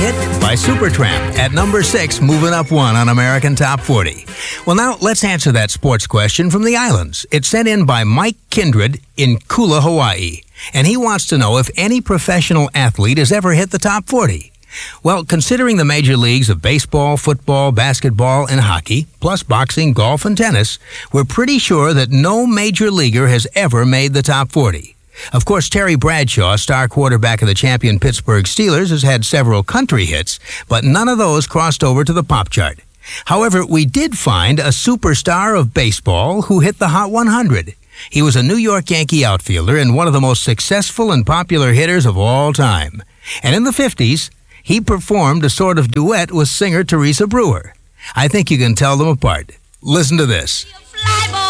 Hit by Supertramp at number 6, moving up 1 on American Top 40. Well, now let's answer that sports question from the islands. It's sent in by Mike Kindred in Kula, Hawaii. And he wants to know if any professional athlete has ever hit the top 40. Well, considering the major leagues of baseball, football, basketball, and hockey, plus boxing, golf, and tennis, we're pretty sure that no major leaguer has ever made the top 40. Of course, Terry Bradshaw, star quarterback of the champion Pittsburgh Steelers, has had several country hits, but none of those crossed over to the pop chart. However, we did find a superstar of baseball who hit the Hot 100. He was a New York Yankee outfielder and one of the most successful and popular hitters of all time. And in the 50s, he performed a sort of duet with singer Teresa Brewer. I think you can tell them apart. Listen to this.